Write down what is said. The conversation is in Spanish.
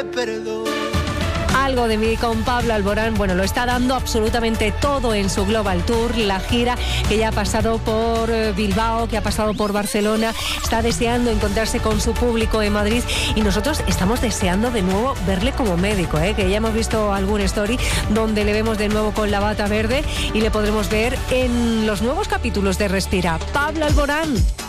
Algo de mí con Pablo Alborán, bueno, lo está dando absolutamente todo en su Global Tour, la gira que ya ha pasado por Bilbao, que ha pasado por Barcelona, está deseando encontrarse con su público en Madrid y nosotros estamos deseando de nuevo verle como médico, que ya hemos visto algún story donde le vemos de nuevo con la bata verde y le podremos ver en los nuevos capítulos de Respira. Pablo Alborán.